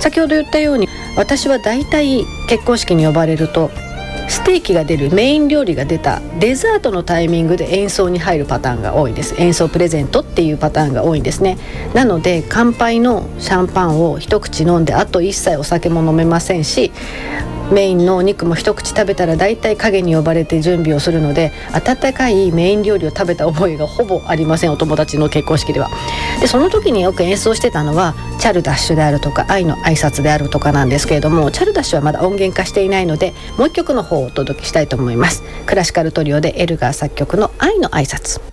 先ほど言ったように、私はだいたい結婚式に呼ばれるとステーキが出る、メイン料理が出たデザートのタイミングで演奏に入るパターンが多いです。演奏プレゼントっていうパターンが多いんですね。なので乾杯のシャンパンを一口飲んで、あと一切お酒も飲めませんし、メインのお肉も一口食べたらだいたい影に呼ばれて準備をするので、温かいメイン料理を食べた覚えがほぼありません、お友達の結婚式では。でその時によく演奏してたのはチャルダッシュであるとか愛の挨拶であるとかなんですけれども、チャルダッシュはまだ音源化していないので、もう一曲の方をお届けしたいと思います。クラシカルトリオでエルガー作曲の愛の挨拶。